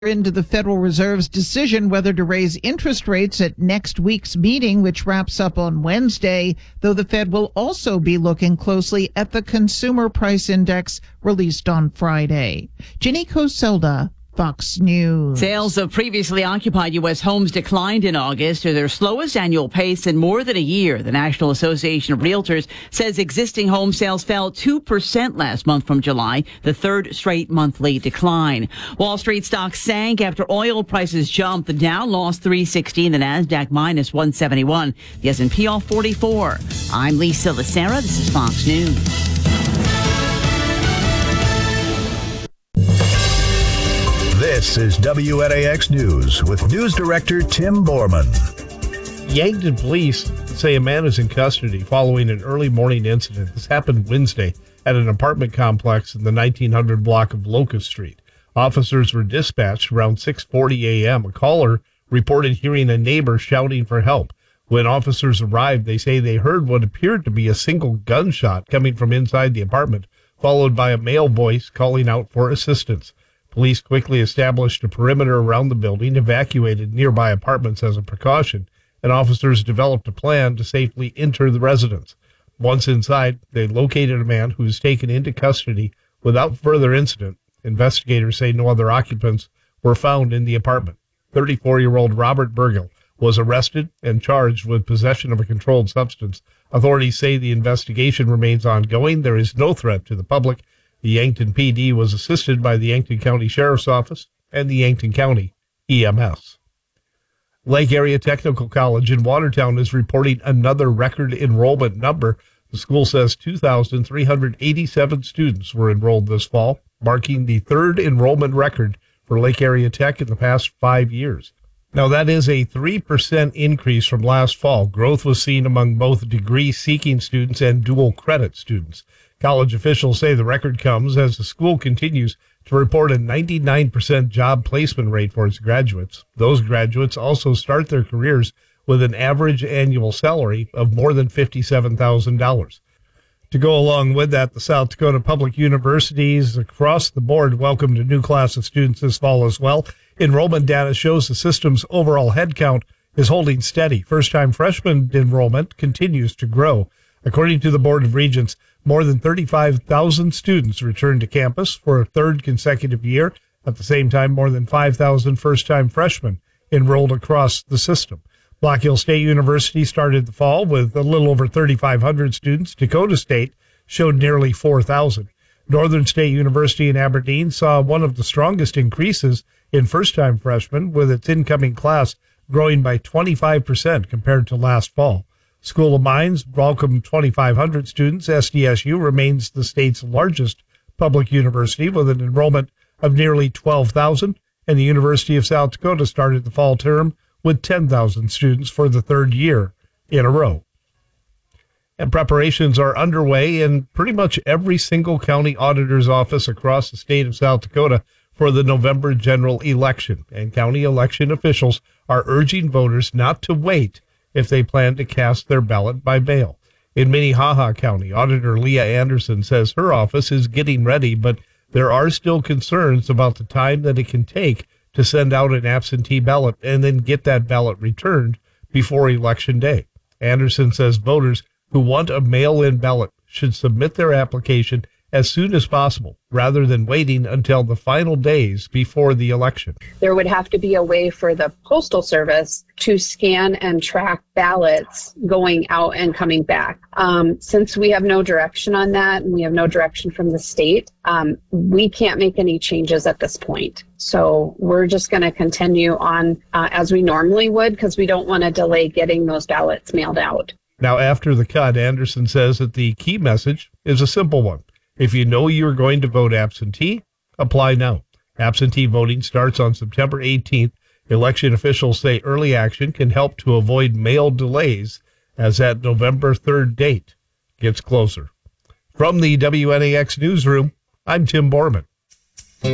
into the Federal Reserve's decision whether to raise interest rates at next week's meeting, which wraps up on Wednesday, though the Fed will also be looking closely at the Consumer Price Index released on Friday. Ginny Coselda, Fox News. Sales of previously occupied U.S. homes declined in August to their slowest annual pace in more than a year. The National Association of Realtors says existing home sales fell 2% last month from July, the third straight monthly decline. Wall Street stocks sank after oil prices jumped. The Dow lost 360, the Nasdaq minus 171, the S&P off 44. I'm Lisa Lacera. This is Fox News. This is WNAX News with News Director Tim Borman. Yankton police say a man is in custody following an early morning incident. This happened Wednesday at an apartment complex in the 1900 block of Locust Street. Officers were dispatched around 6:40 a.m. A caller reported hearing a neighbor shouting for help. When officers arrived, they say they heard what appeared to be a single gunshot coming from inside the apartment, followed by a male voice calling out for assistance. Police quickly established a perimeter around the building, evacuated nearby apartments as a precaution, and officers developed a plan to safely enter the residence. Once inside, they located a man who was taken into custody without further incident. Investigators say no other occupants were found in the apartment. 34-year-old Robert Burgill was arrested and charged with possession of a controlled substance. Authorities say the investigation remains ongoing. There is no threat to the public. The Yankton PD was assisted by the Yankton County Sheriff's Office and the Yankton County EMS. Lake Area Technical College in Watertown is reporting another record enrollment number. The school says 2,387 students were enrolled this fall, marking the third enrollment record for Lake Area Tech in the past 5 years. Now, that is a 3% increase from last fall. Growth was seen among both degree-seeking students and dual-credit students. College officials say the record comes as the school continues to report a 99% job placement rate for its graduates. Those graduates also start their careers with an average annual salary of more than $57,000. To go along with that, the South Dakota Public Universities across the board welcomed a new class of students this fall as well. Enrollment data shows the system's overall headcount is holding steady. First-time freshman enrollment continues to grow. According to the Board of Regents, more than 35,000 students returned to campus for a third consecutive year. At the same time, more than 5,000 first-time freshmen enrolled across the system. Black Hill State University started the fall with a little over 3,500 students. Dakota State showed nearly 4,000. Northern State University in Aberdeen saw one of the strongest increases in first-time freshmen, with its incoming class growing by 25% compared to last fall. School of Mines welcomed 2,500 students. SDSU remains the state's largest public university with an enrollment of nearly 12,000, and the University of South Dakota started the fall term with 10,000 students for the third year in a row. And preparations are underway in pretty much every single county auditor's office across the state of South Dakota for the November general election. And county election officials are urging voters not to wait if they plan to cast their ballot by mail. In Minnehaha County, Auditor Leah Anderson says her office is getting ready, but there are still concerns about the time that it can take to send out an absentee ballot and then get that ballot returned before Election Day. Anderson says voters who want a mail-in ballot should submit their application as soon as possible, rather than waiting until the final days before the election. There would have to be a way for the Postal Service to scan and track ballots going out and coming back. Since we have no direction on that, and we have no direction from the state, we can't make any changes at this point. So we're just going to continue on as we normally would, because we don't want to delay getting those ballots mailed out. Now, after the cut, Anderson says that the key message is a simple one. If you know you're going to vote absentee, apply now. Absentee voting starts on September 18th. Election officials say early action can help to avoid mail delays as that November 3rd date gets closer. From the WNAX newsroom, I'm Tim Borman.